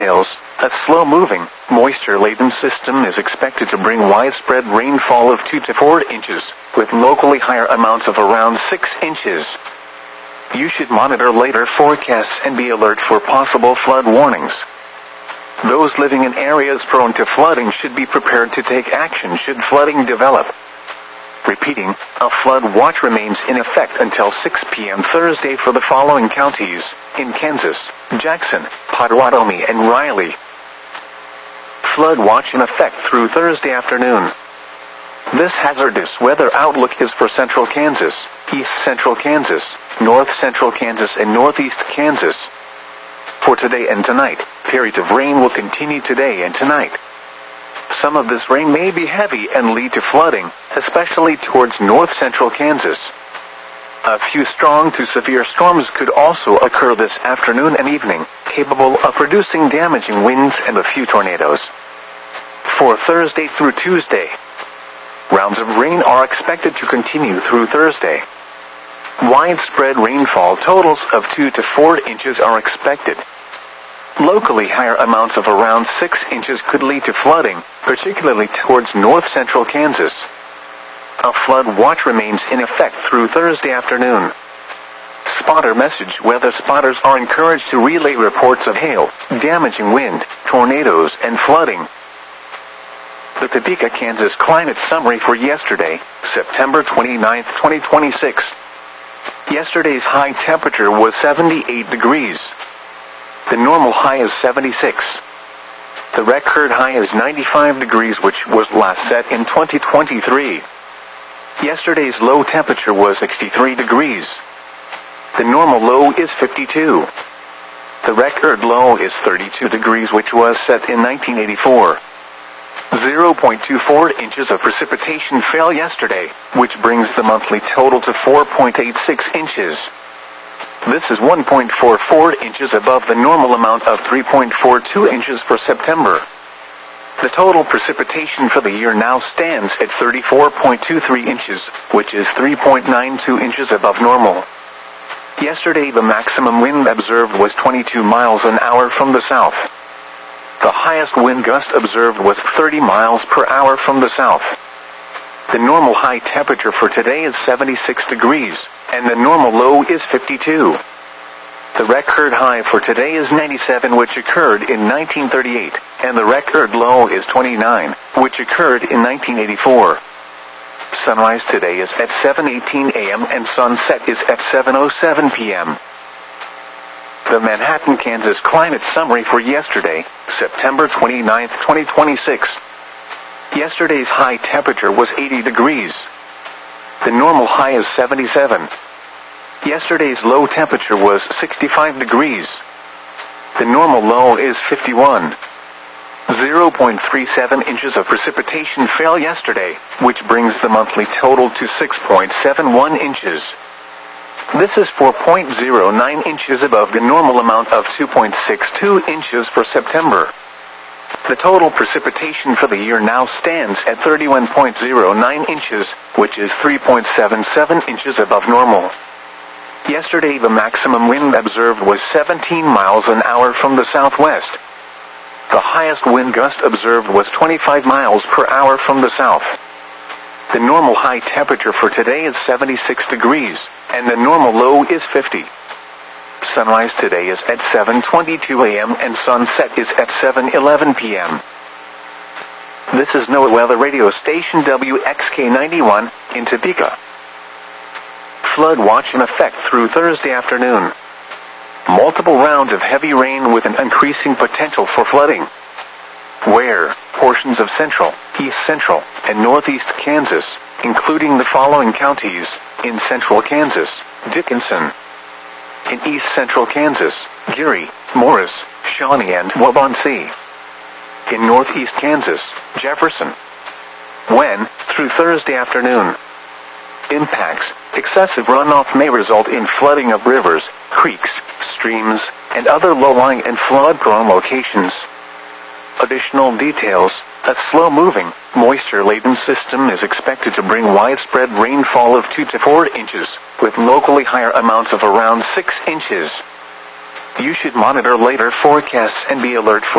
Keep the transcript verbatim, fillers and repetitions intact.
A slow-moving, moisture-laden system is expected to bring widespread rainfall of two to four inches, with locally higher amounts of around six inches. You should monitor later forecasts and be alert for possible flood warnings. Those living in areas prone to flooding should be prepared to take action should flooding develop. Repeating, a flood watch remains in effect until six p m Thursday for the following counties: in Kansas, Jackson, Pottawatomie, and Riley. Flood watch in effect through Thursday afternoon. This hazardous weather outlook is for central Kansas, east central Kansas, north central Kansas, and northeast Kansas. For today and tonight, periods of rain will continue today and tonight. Some of this rain may be heavy and lead to flooding, especially towards north central Kansas. A few strong to severe storms could also occur this afternoon and evening, capable of producing damaging winds and a few tornadoes. For Thursday through Tuesday, rounds of rain are expected to continue through Thursday. Widespread rainfall totals of two to four inches are expected. Locally higher amounts of around six inches could lead to flooding, particularly towards north central Kansas. A flood watch remains in effect through Thursday afternoon. Spotter message: weather spotters are encouraged to relay reports of hail, damaging wind, tornadoes, and flooding. The Topeka, Kansas climate summary for yesterday, September twenty-ninth, twenty twenty-six. Yesterday's high temperature was seventy-eight degrees. The normal high is seventy-six. The record high is ninety-five degrees, which was last set in twenty twenty-three. Yesterday's low temperature was sixty-three degrees. The normal low is fifty-two. The record low is thirty-two degrees, which was set in nineteen eighty-four. zero point two four inches of precipitation fell yesterday, which brings the monthly total to four point eight six inches. This is one point four four inches above the normal amount of three point four two inches for September. The total precipitation for the year now stands at thirty-four point two three inches, which is three point nine two inches above normal. Yesterday the maximum wind observed was twenty-two miles an hour from the south. The highest wind gust observed was thirty miles per hour from the south. The normal high temperature for today is seventy-six degrees, and the normal low is fifty-two. The record high for today is ninety-seven, which occurred in nineteen thirty-eight, and the record low is twenty-nine, which occurred in nineteen eighty-four. Sunrise today is at seven eighteen a m and sunset is at seven oh seven p m The Manhattan, Kansas climate summary for yesterday, September twenty-ninth, twenty twenty-six. Yesterday's high temperature was eighty degrees. The normal high is seventy-seven. Yesterday's low temperature was sixty-five degrees. The normal low is fifty-one. zero point three seven inches of precipitation fell yesterday, which brings the monthly total to six point seven one inches. This is four point zero nine inches above the normal amount of two point six two inches for September. The total precipitation for the year now stands at thirty-one point zero nine inches, which is three point seven seven inches above normal. Yesterday the maximum wind observed was seventeen miles an hour from the southwest. The highest wind gust observed was twenty-five miles per hour from the south. The normal high temperature for today is seventy-six degrees, and the normal low is fifty. Sunrise today is at seven twenty-two a m and sunset is at seven eleven p m This is NOAA Weather Radio Station W X K ninety-one in Topeka. Flood watch in effect through Thursday afternoon. Multiple rounds of heavy rain with an increasing potential for flooding. Where portions of central, east central, and northeast Kansas, including the following counties: in central Kansas, Dickinson; in east central Kansas, Geary, Morris, Shawnee, and Waubonsee; in northeast Kansas, Jefferson. When, through Thursday afternoon. Impacts: excessive runoff may result in flooding of rivers, creeks, streams, and other low-lying and flood-prone locations. Additional details: a slow-moving, moisture-laden system is expected to bring widespread rainfall of two to four inches, with locally higher amounts of around six inches. You should monitor later forecasts and be alert for